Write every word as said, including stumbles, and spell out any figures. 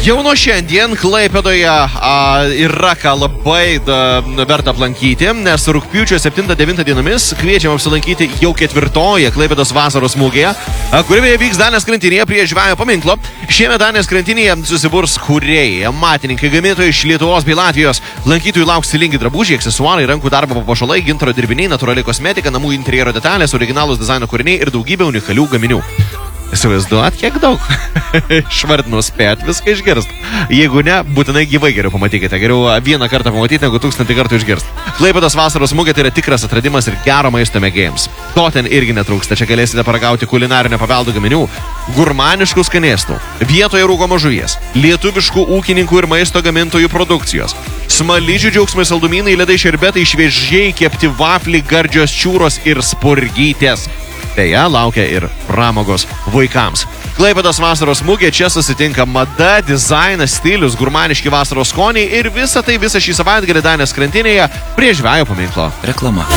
Jau nuo šiandien Klaipėdoje a, yra ką labai da, verta aplankyti, nes rugpjūčio septintą devintą dienomis kviečiam apsilankyti jau ketvirtoje Klaipėdos vasaros mugėje, a, kurioje vyks Danės krantinėje prie Žvejo paminklo. Šiemet Danės krantinėje susiburs kūrėjai, amatininkai, gamintojai iš Lietuvos bei Latvijos. Lankytojų lauks stilingi drabužiai, aksesuarai, rankų darbo papuošalai, gintaro dirbiniai, natūrali kosmetika, namų interjero detalės, originalūs dizaino kūriniai ir daugybė unikalių gaminių. Įsivaizduot, kiek daug. Švardinu spėt, viską išgirst. Jeigu ne, būtinai gyvai geriau pamatykite. Geriau vieną kartą pamatyti, negu tūkstantį kartų išgirst. Klaipėdos vasaros mugė tai yra tikras atradimas ir gero maisto mėgėjams. To ten irgi netrūksta. Čia galėsite paragauti kulinarinio paveldo gaminių, gurmaniškų skanėstų, vietoje rūkomos žuvies, lietuviškų ūkininkų ir maisto gamintojų produkcijos, smaližių džiaugsmai saldumynai, ledai šerbetai, šviežiai kepti vafliai, gardžios čiūros ir spurgytės. Beje, laukia ir pramogos vaikams. Klaipėdos vasaros mugė, čia susitinka mada, dizainas, stilius, gurmaniški vasaros skoniai ir visa tai visą šį savaitgalį Danės krantinėje prie Žvejo paminklo. Reklama.